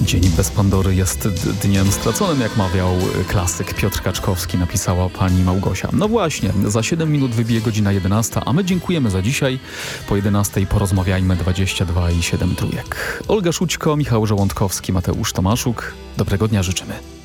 Dzień bez Pandory jest dniem straconym, jak mawiał klasyk Piotr Kaczkowski, napisała pani Małgosia. No właśnie, za 7 minut wybije godzina 11, a my dziękujemy za dzisiaj. Po 11 porozmawiajmy 22 i 7 trójek. Olga Szućko, Michał Żołądkowski, Mateusz Tomaszuk. Dobrego dnia życzymy.